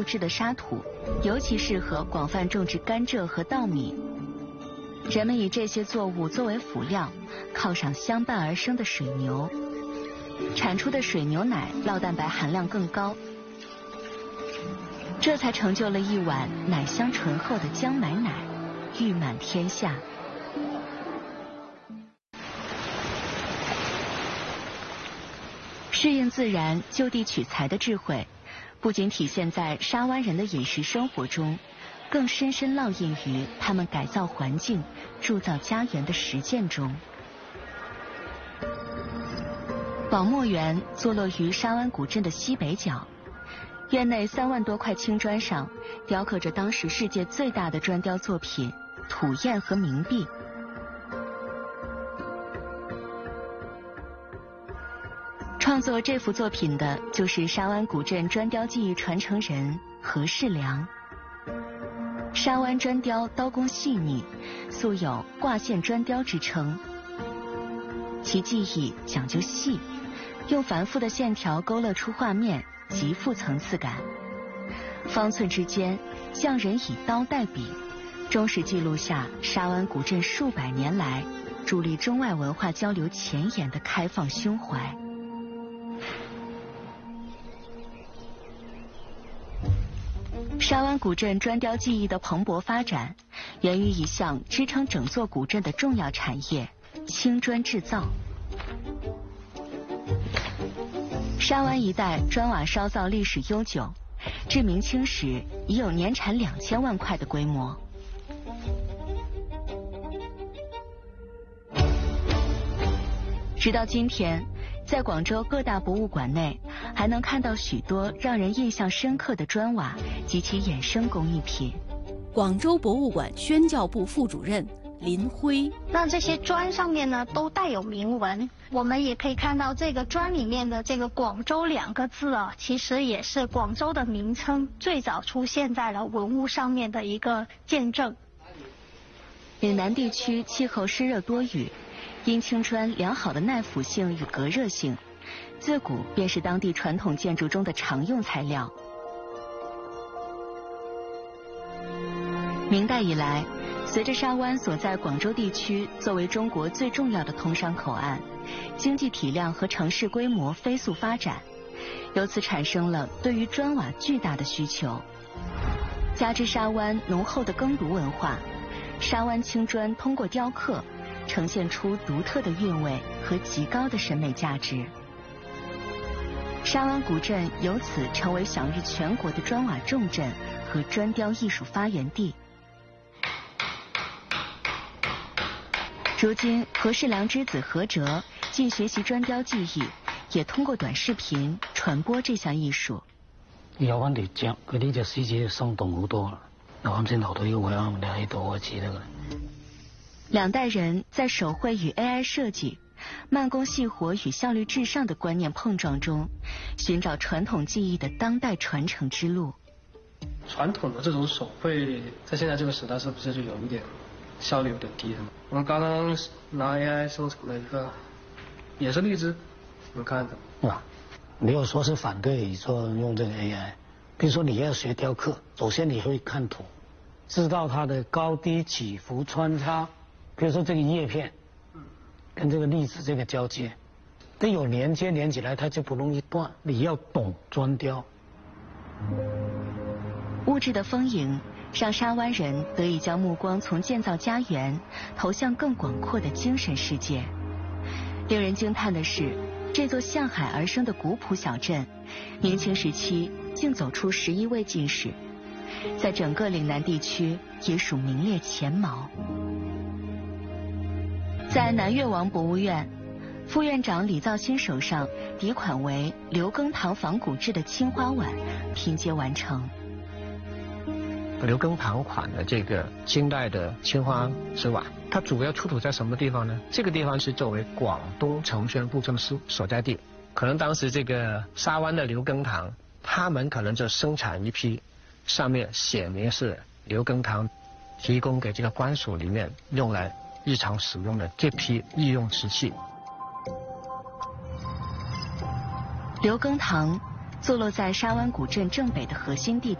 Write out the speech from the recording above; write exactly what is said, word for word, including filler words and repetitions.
木质的沙土，尤其适合广泛种植甘蔗和稻米。人们以这些作物作为辅料，犒赏相伴而生的水牛，产出的水牛奶酪蛋白含量更高，这才成就了一碗奶香醇厚的江买奶，誉满天下。适应自然、就地取材的智慧，不仅体现在沙湾人的饮食生活中，更深深烙印于他们改造环境、铸造家园的实践中。宝墨园坐落于沙湾古镇的西北角，院内三万多块青砖上雕刻着当时世界最大的砖雕作品——土砚和冥币。创作这幅作品的就是沙湾古镇砖雕技艺传承人何世良。沙湾砖雕刀工细腻，素有挂线砖雕之称。其技艺讲究细，用繁复的线条勾勒出画面，极富层次感。方寸之间，匠人以刀代笔，忠实记录下沙湾古镇数百年来助力中外文化交流前沿的开放胸怀。沙湾古镇砖雕技艺的蓬勃发展，源于一项支撑整座古镇的重要产业——青砖制造。沙湾一带砖瓦烧造历史悠久，至明清时已有年产两千万块的规模。直到今天，在广州各大博物馆内，还能看到许多让人印象深刻的砖瓦及其衍生工艺品。 广州博物馆宣教部副主任林辉， 那这些砖上面呢都带有铭文，我们也可以看到这个砖里面的这个广州两个字啊，其实也是广州的名称，最早出现在了文物上面的一个见证。 岭南地区气候湿热多雨，因青砖良好的耐腐性与隔热性，自古便是当地传统建筑中的常用材料。明代以来，随着沙湾所在广州地区作为中国最重要的通商口岸，经济体量和城市规模飞速发展，由此产生了对于砖瓦巨大的需求。加之沙湾浓厚的耕读文化，沙湾青砖通过雕刻呈现出独特的韵味和极高的审美价值。沙湾古镇由此成为享誉全国的砖瓦重镇和砖雕艺术发源地。如今，何世良之子何哲既学習磚雕技藝，也通過短視頻傳播這項藝術。 有翻條脊，佢呢隻獅子生動好多啦。我啱先留到呢個位啱，你喺度我記得啦。 兩代人在手繪與 A I 設計、慢工細活與效率至上的觀念碰撞中，尋找傳統技藝的當代傳承之路。 傳統的這種手繪，在現在這個時代，是不是就有一點效率有點低的？我們剛剛拿 A I 生成了一個，也是荔枝，你看的。 啊，你要說是反對說用這個 A I， 比如說你要學雕刻，首先你會看圖，知道它的高低起伏穿插，比如說這個葉片，跟這個荔枝這個交接，得有連接連起來，它就不容易斷。你要懂磚雕。 物質的豐盈，讓沙灣人得以將目光從建造家園投向更廣闊的精神世界。令人驚嘆的是，這座向海而生的古樸小鎮，明清時期竟走出十一位進士，在整個嶺南地區也屬名列前茅。在南越王博物院，副院長李造新手上底款為劉耕堂仿古制的青花碗拼接完成。 刘耕堂款的这个清代的青花瓷碗，它主要出土在什么地方呢？这个地方是作为广东承宣布政司所在地，可能当时这个沙湾的刘耕堂，他们可能就生产一批，上面写明是刘耕堂提供给这个官署里面用来日常使用的这批御用瓷器。 刘耕堂坐落在沙湾古镇正北的核心地